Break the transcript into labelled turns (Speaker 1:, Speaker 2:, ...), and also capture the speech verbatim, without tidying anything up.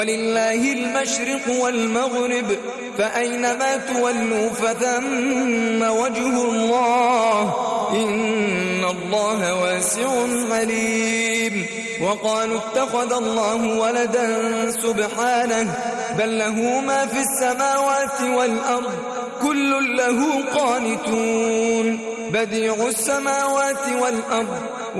Speaker 1: ولله المشرق والمغرب فأينما تولوا فثم وجه الله إن الله واسع عليم. وقالوا اتخذ الله ولدا سبحانه بل له ما في السماوات والأرض كل له قانتون بديع السماوات والأرض